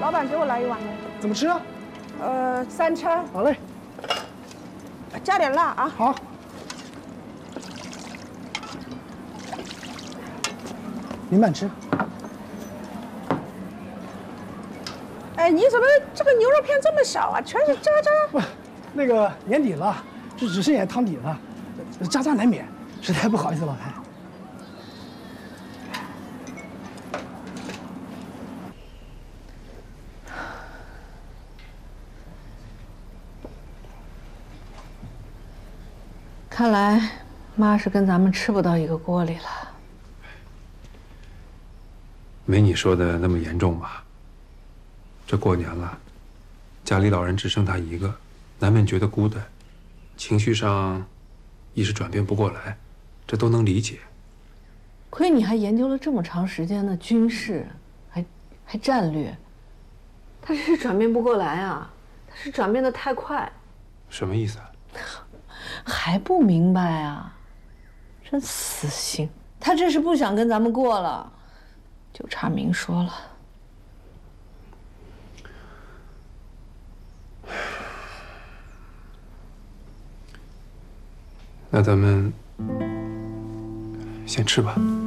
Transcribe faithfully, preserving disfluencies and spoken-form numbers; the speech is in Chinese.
老板，给我来一碗。 怎么吃啊？ 呃，三餐。 好嘞。 加点辣啊。 好。您慢吃。 哎，你怎么这个牛肉片这么少啊？全是渣渣。 不，那个年底了，这只剩下汤底了，渣渣难免，实在不好意思，老谭。 看来妈是跟咱们吃不到一个锅里了。 没你说的那么严重吧？这过年了，家里老人只剩他一个，难免觉得孤单，情绪上一时转变不过来，这都能理解。 亏你还研究了这么长时间的军事，还还战略，他是转变不过来啊，他是转变的太快。 什么意思啊？ 还不明白啊？真死心！他这是不想跟咱们过了，就差明说了。 那咱们先吃吧。